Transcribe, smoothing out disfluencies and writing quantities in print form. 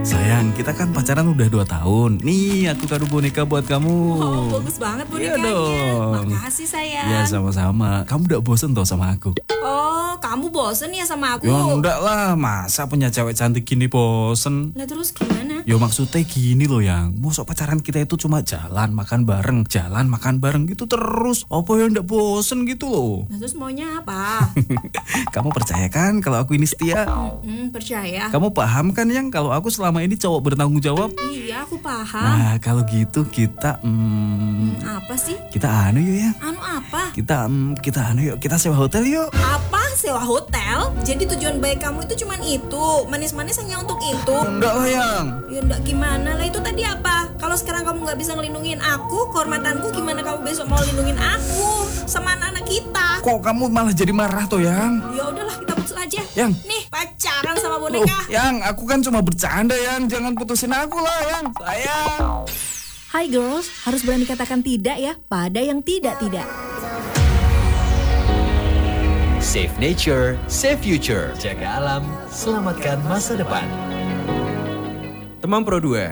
Sayang, kita kan pacaran udah 2 tahun. Nih, aku kado boneka buat kamu. Oh, bagus banget Iya bonekanya. dong. Makasih sayang. Ya, sama-sama. Kamu udah bosen toh sama aku? Oh, kamu bosen ya sama aku? Ya enggak lah, masa punya cewek cantik gini bosen? Lah terus gimana? Ya maksudnya gini loh Yang, mosok pacaran kita itu cuma jalan makan bareng gitu terus. Apa ya ndak bosen gitu loh? Lah terus maunya apa? Kamu percaya kan kalau aku ini setia? Percaya. Kamu paham kan Yang kalau aku selama ini cowok bertanggung jawab? Iya, aku paham. Nah kalau gitu kita Apa sih? kita anu yuk ya. Anu apa? Kita anu yuk, kita sewa hotel yuk. Apa? Sewa hotel? Jadi tujuan baik kamu itu cuman itu? Manis-manis hanya untuk itu? Enggak lah Yang. Ya enggak gimana lah, itu tadi apa? Kalau sekarang kamu nggak bisa ngelindungin aku, kehormatanku, gimana kamu besok mau lindungin aku sama anak-anak kita? Kok kamu malah jadi marah tuh Yang? Ya udahlah, kita putus aja. Yang. Nih, pacaran sama Loh, boneka. Yang, aku kan cuma bercanda Yang. Jangan putusin aku lah Yang. Sayang. Hai girls, harus berani katakan tidak ya pada yang tidak-tidak. Save nature, save future. Jaga alam, selamatkan masa depan. Teman Pro 2,